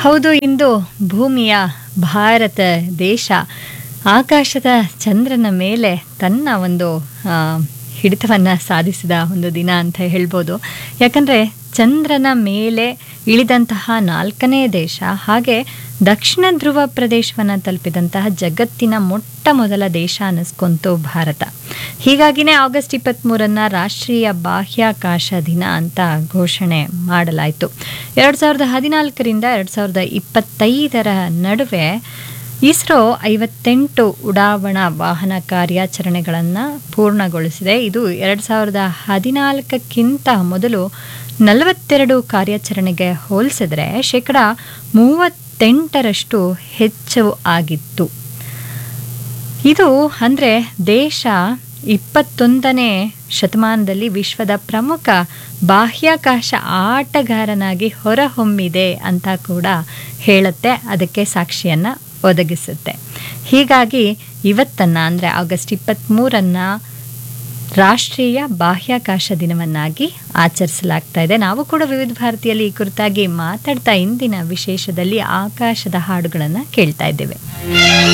ಹೌದು, ಇಂದು ಭೂಮಿಯ ಭಾರತ ದೇಶ ಆಕಾಶದ ಚಂದ್ರನ ಮೇಲೆ ತನ್ನ ಒಂದು ಹಿಡಿತವನ್ನು ಸಾಧಿಸಿದ ಒಂದು ದಿನ ಅಂತ ಹೇಳ್ಬೋದು. ಯಾಕಂದರೆ ಚಂದ್ರನ ಮೇಲೆ ಇಳಿದಂತಹ 4ನೇ ದೇಶ, ಹಾಗೆ ದಕ್ಷಿಣ ಧ್ರುವ ಪ್ರದೇಶವನ್ನು ತಲುಪಿದಂತಹ ಜಗತ್ತಿನ ಮೊಟ್ಟ ಮೊದಲ ದೇಶ ಅನ್ನಿಸ್ಕೊಂತು ಭಾರತ. ಹೀಗಾಗಿನೇ ಆಗಸ್ಟ್ 23 ರಾಷ್ಟ್ರೀಯ ಬಾಹ್ಯಾಕಾಶ ದಿನ ಅಂತ ಘೋಷಣೆ ಮಾಡಲಾಯಿತು. 2014ರಿಂದ 2025 ನಡುವೆ ಇಸ್ರೋ 58 ಉಡಾವಣಾ ವಾಹನ ಕಾರ್ಯಾಚರಣೆಗಳನ್ನು ಪೂರ್ಣಗೊಳಿಸಿದೆ. ಇದು 2014ಕ್ಕಿಂತ ಮೊದಲು 42 ಕಾರ್ಯಾಚರಣೆಗೆ ಹೋಲಿಸಿದ್ರೆ ಶೇಕಡ 38ರಷ್ಟು ಹೆಚ್ಚು ಆಗಿತ್ತು. ಇದು ಅಂದರೆ ದೇಶ 21ನೇ ಶತಮಾನದಲ್ಲಿ ವಿಶ್ವದ ಪ್ರಮುಖ ಬಾಹ್ಯಾಕಾಶ ಆಟಗಾರನಾಗಿ ಹೊರಹೊಮ್ಮಿದೆ ಅಂತ ಕೂಡ ಹೇಳುತ್ತೆ, ಅದಕ್ಕೆ ಸಾಕ್ಷಿಯನ್ನು ಒದಗಿಸುತ್ತೆ. ಹೀಗಾಗಿ ಇವತ್ತನ್ನು ಅಂದರೆ ಆಗಸ್ಟ್ 23 ರಾಷ್ಟ್ರೀಯ ಬಾಹ್ಯಾಕಾಶ ದಿನವನ್ನಾಗಿ ಆಚರಿಸಲಾಗ್ತಾ ಇದೆ. ನಾವು ಕೂಡ ವಿವಿಧ ಭಾರತಿಯಲ್ಲಿ ಈ ಕುರಿತಾಗಿ ಮಾತಾಡ್ತಾ ಇಂದಿನ ವಿಶೇಷದಲ್ಲಿ ಆಕಾಶದ ಹಾಡುಗಳನ್ನು ಕೇಳ್ತಾ ಇದ್ದೇವೆ.